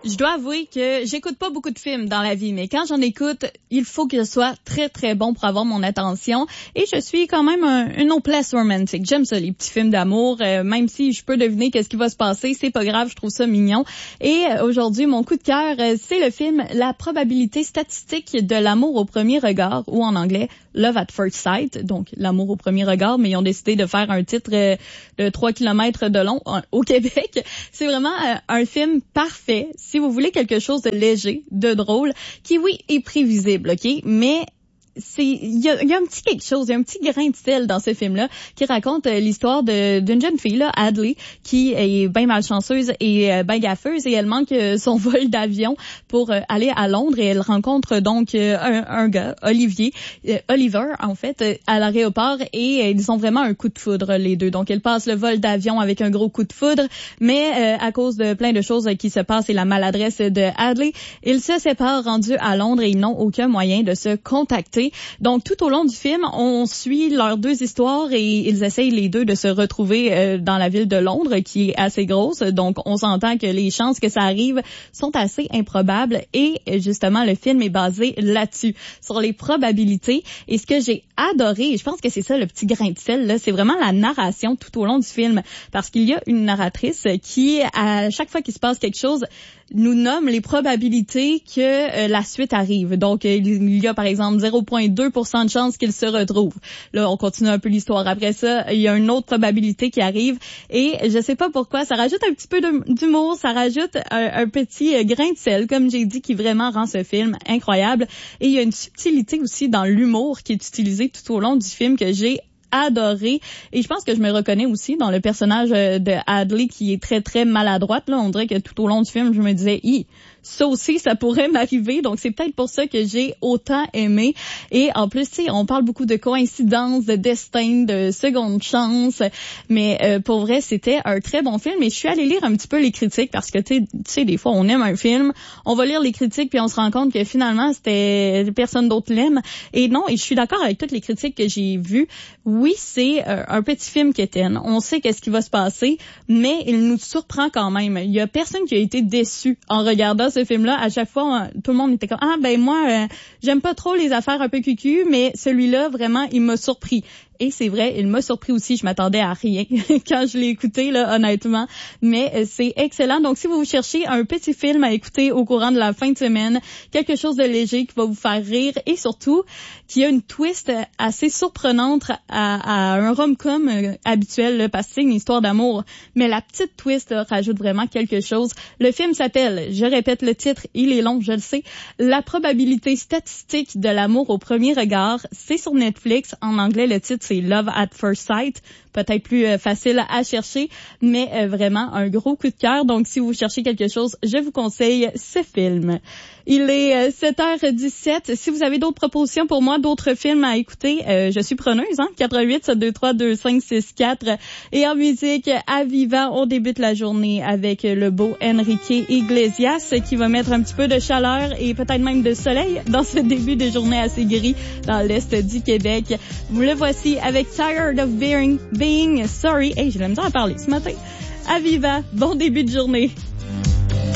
Je dois avouer que j'écoute pas beaucoup de films dans la vie, mais quand j'en écoute, il faut que ce soit très très bon pour avoir mon attention. Et je suis quand même un noblesse romantique. J'aime ça, les petits films d'amour, même si je peux deviner qu'est-ce qui va se passer, c'est pas grave, je trouve ça mignon. Et aujourd'hui, mon coup de cœur, c'est le film La probabilité statistique de l'amour au premier regard, ou en anglais Love at First Sight, donc l'amour au premier regard, mais ils ont décidé de faire un titre de 3 kilomètres de long au Québec. C'est vraiment un film parfait si vous voulez quelque chose de léger, de drôle, qui oui est prévisible, ok, mais il y a un petit quelque chose, il y a un petit grain de sel dans ce film-là qui raconte l'histoire d'une jeune fille, là, Adley, qui est bien malchanceuse et bien gaffeuse, et elle manque son vol d'avion pour aller à Londres, et elle rencontre donc un gars, Oliver en fait, à l'aéroport, et ils ont vraiment un coup de foudre, les deux. Donc elle passe le vol d'avion avec un gros coup de foudre, mais à cause de plein de choses qui se passent et la maladresse de Adley, ils se séparent rendus à Londres et ils n'ont aucun moyen de se contacter. Donc, tout au long du film, on suit leurs deux histoires et ils essayent les deux de se retrouver dans la ville de Londres, qui est assez grosse. Donc, on s'entend que les chances que ça arrive sont assez improbables et justement, le film est basé là-dessus, sur les probabilités. Et ce que j'ai adoré, et je pense que c'est ça le petit grain de sel, là, c'est vraiment la narration tout au long du film. Parce qu'il y a une narratrice qui, à chaque fois qu'il se passe quelque chose, nous nomme les probabilités que la suite arrive. Donc, il y a par exemple 0,2% de chance qu'ils se retrouvent. Là, on continue un peu l'histoire. Après ça, il y a une autre probabilité qui arrive. Et je sais pas pourquoi, ça rajoute un petit peu d'humour, ça rajoute un petit grain de sel, comme j'ai dit, qui vraiment rend ce film incroyable. Et il y a une subtilité aussi dans l'humour qui est utilisé tout au long du film que j'ai adoré, et je pense que je me reconnais aussi dans le personnage de Adley qui est très très maladroite. Là, on dirait que tout au long du film je me disais ça aussi ça pourrait m'arriver, donc c'est peut-être pour ça que j'ai autant aimé. Et en plus, tu sais, on parle beaucoup de coïncidence, de destin, de seconde chance, mais pour vrai c'était un très bon film. Et je suis allée lire un petit peu les critiques parce que tu sais des fois on aime un film, on va lire les critiques puis on se rend compte que finalement c'était personne d'autre l'aime. Et non, et je suis d'accord avec toutes les critiques que j'ai vues. Oui, c'est un petit film quétaine. On sait qu'est-ce qui va se passer, mais il nous surprend quand même. Il y a personne qui a été déçu en regardant ce film-là. À chaque fois, tout le monde était comme moi, j'aime pas trop les affaires un peu cucu, mais celui-là vraiment, il m'a surpris. Et c'est vrai, il m'a surpris aussi. Je m'attendais à rien quand je l'ai écouté, là, honnêtement. Mais c'est excellent. Donc, si vous cherchez un petit film à écouter au courant de la fin de semaine, quelque chose de léger qui va vous faire rire et surtout qui a une twist assez surprenante à un rom-com habituel, là, parce que c'est une histoire d'amour. Mais la petite twist là, rajoute vraiment quelque chose. Le film s'appelle, je répète le titre, il est long, je le sais, La probabilité statistique de l'amour au premier regard. C'est sur Netflix. En anglais, le titre, c'est Love at First Sight. Peut-être plus facile à chercher, mais vraiment un gros coup de cœur. Donc, si vous cherchez quelque chose, je vous conseille ce film. Il est 7h17. Si vous avez d'autres propositions pour moi, d'autres films à écouter, je suis preneuse, 88-723-2564. Et en musique, à Viva, on débute la journée avec le beau Enrique Iglesias qui va mettre un petit peu de chaleur et peut-être même de soleil dans ce début de journée assez gris dans l'est du Québec. Vous le voici avec Tired of Being Sorry. Hey, j'ai la misère à parler ce matin. À Viva, bon début de journée.